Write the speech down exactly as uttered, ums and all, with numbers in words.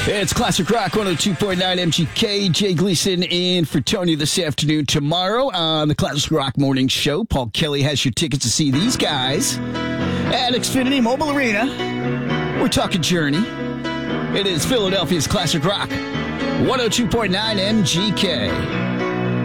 It's Classic Rock one oh two point nine M G K. Jay Gleason in for Tony this afternoon. Tomorrow on the Classic Rock Morning Show, Paul Kelly has your tickets to see these guys at Xfinity Mobile Arena. We're talking Journey. It is Philadelphia's Classic Rock one oh two point nine M G K.